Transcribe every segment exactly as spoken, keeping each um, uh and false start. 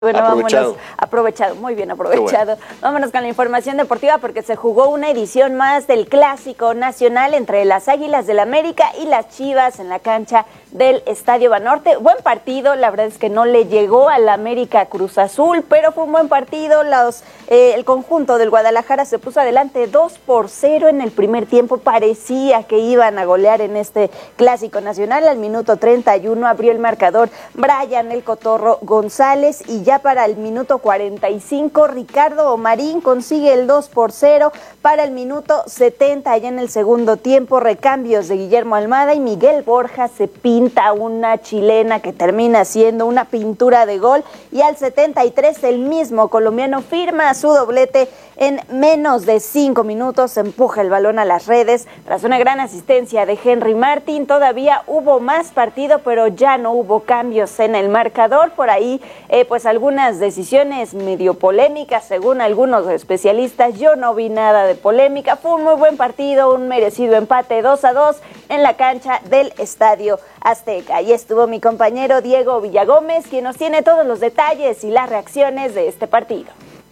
Bueno, aprovechado. vámonos, aprovechado, muy bien aprovechado. Bueno. Vámonos con la información deportiva porque se jugó una edición más del Clásico Nacional entre las Águilas del América y las Chivas en la cancha del Estadio Banorte. Buen partido, la verdad es que no le llegó al América Cruz Azul, pero fue un buen partido. Los, eh, el conjunto del Guadalajara se puso adelante dos por cero en el primer tiempo. Parecía que iban a golear en este Clásico Nacional. Al minuto treinta y uno abrió el marcador Brian El Cotorro González y ya para el minuto cuarenta y cinco Ricardo Omarín consigue el dos por cero. Para el minuto setenta, ya en el segundo tiempo, recambios de Guillermo Almada y Miguel Borja se pinta una chilena que termina siendo una pintura de gol, y al setenta y tres el mismo colombiano firma su doblete. En menos de cinco minutos empuja el balón a las redes tras una gran asistencia de Henry Martín. Todavía hubo más partido, pero ya no hubo cambios en el marcador. Por ahí, eh, pues algunas decisiones medio polémicas, según algunos especialistas. Yo no vi nada de polémica. Fue un muy buen partido, un merecido empate dos a dos en la cancha del Estadio Azteca. Ahí estuvo mi compañero Diego Villagómez, quien nos tiene todos los detalles y las reacciones de este partido.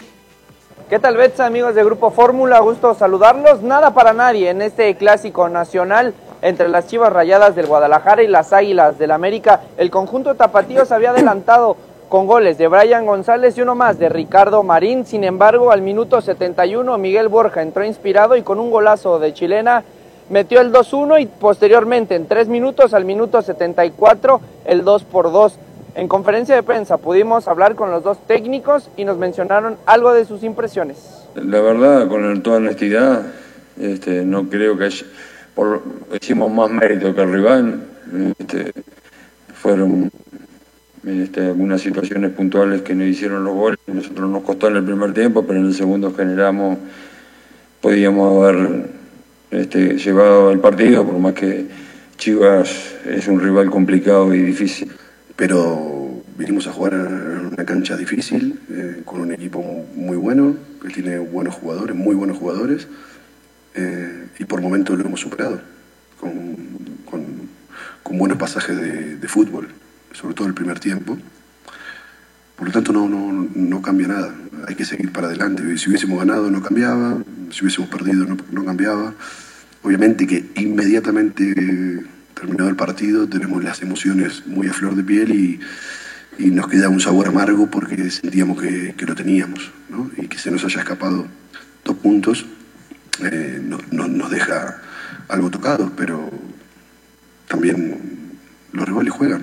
¿Qué tal, Betsa, amigos de Grupo Fórmula? Gusto saludarlos. Nada para nadie en este Clásico Nacional entre las Chivas Rayadas del Guadalajara y las Águilas del América. El conjunto tapatío se había adelantado con goles de Brian González y uno más de Ricardo Marín. Sin embargo, al minuto setenta y uno, Miguel Borja entró inspirado y con un golazo de chilena metió el dos uno, y posteriormente, en tres minutos, al minuto setenta y cuatro, el dos por dos. En conferencia de prensa pudimos hablar con los dos técnicos y nos mencionaron algo de sus impresiones. La verdad, con toda honestidad, este, no creo que haya, por, hicimos más mérito que el rival. Este, fueron este, algunas situaciones puntuales que nos hicieron los goles. Nosotros nos costó en el primer tiempo, pero en el segundo generamos, podíamos haber este, llevado el partido, por más que Chivas es un rival complicado y difícil. Pero vinimos a jugar en una cancha difícil, eh, con un equipo muy bueno, que tiene buenos jugadores, muy buenos jugadores, eh, y por momentos lo hemos superado, con, con, con buenos pasajes de, de fútbol, sobre todo el primer tiempo. Por lo tanto no, no, no cambia nada, hay que seguir para adelante. Si hubiésemos ganado no cambiaba, si hubiésemos perdido no, no cambiaba. Obviamente que inmediatamente... Eh, terminado el partido, tenemos las emociones muy a flor de piel y, y nos queda un sabor amargo porque sentíamos que, que lo teníamos, ¿no? Y que se nos haya escapado dos puntos eh, no, no, nos deja algo tocado, pero también los rivales juegan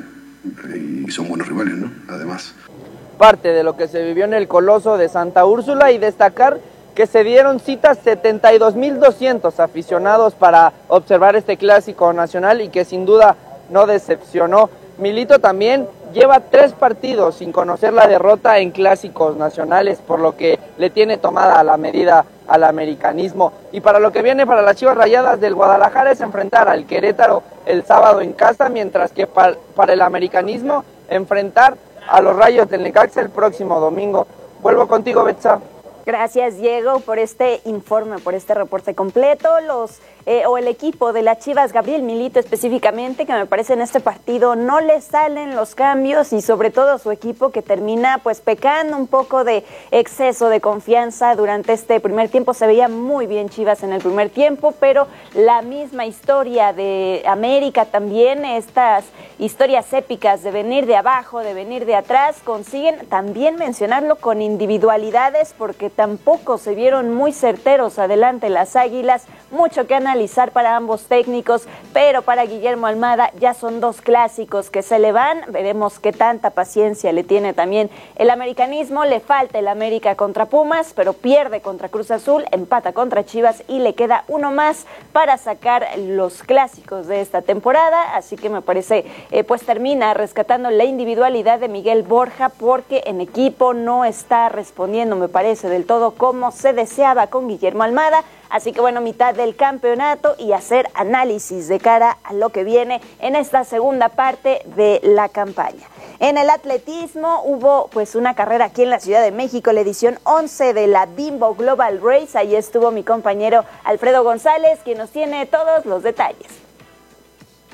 y son buenos rivales, ¿no? Además. Parte de lo que se vivió en el Coloso de Santa Úrsula, y destacar que se dieron citas setenta y dos mil doscientos aficionados para observar este Clásico Nacional y que sin duda no decepcionó. Milito también lleva tres partidos sin conocer la derrota en Clásicos Nacionales, por lo que le tiene tomada la medida al americanismo. Y para lo que viene para las Chivas Rayadas del Guadalajara es enfrentar al Querétaro el sábado en casa, mientras que para, para el americanismo enfrentar a los Rayos del Necaxa el próximo domingo. Vuelvo contigo, Betsa. Gracias, Diego, por este informe, por este reporte completo. Los eh, o el equipo de las Chivas, Gabriel Milito específicamente, que me parece en este partido no le salen los cambios, y sobre todo su equipo que termina pues pecando un poco de exceso de confianza durante este primer tiempo. Se veía muy bien Chivas en el primer tiempo, pero la misma historia de América también, estas historias épicas de venir de abajo, de venir de atrás, consiguen también mencionarlo con individualidades, porque tampoco se vieron muy certeros adelante las Águilas. Mucho que analizar para ambos técnicos, pero para Guillermo Almada ya son dos clásicos que se le van. Veremos qué tanta paciencia le tiene también el americanismo. Le falta el América contra Pumas, pero pierde contra Cruz Azul, empata contra Chivas y le queda uno más para sacar los clásicos de esta temporada. Así que me parece, eh, pues termina rescatando la individualidad de Miguel Borja, porque en equipo no está respondiendo, me parece, del todo como se deseaba con Guillermo Almada. Así que bueno, mitad del campeonato y hacer análisis de cara a lo que viene en esta segunda parte de la campaña. En el atletismo hubo pues una carrera aquí en la Ciudad de México, la edición once de la Bimbo Global Race. Ahí estuvo mi compañero Alfredo González, quien nos tiene todos los detalles.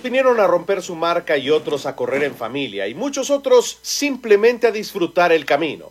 Vinieron a romper su marca y otros a correr en familia y muchos otros simplemente a disfrutar el camino.